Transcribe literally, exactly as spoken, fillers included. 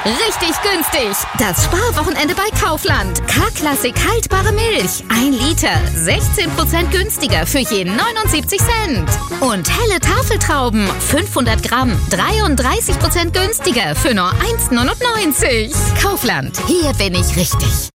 Richtig günstig. Das Sparwochenende bei Kaufland. K-Klassik haltbare Milch. ein Liter. sechzehn Prozent günstiger für je neunundsiebzig Cent. Und helle Tafeltrauben. fünfhundert Gramm. dreiunddreißig Prozent günstiger für nur eins neunundneunzig. Kaufland. Hier bin ich richtig.